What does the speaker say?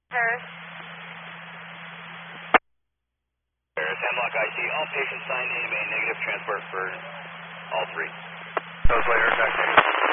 Paris. Paris, Hemlock IC. All patients signed AMA negative transport for all three. Those later, back to you.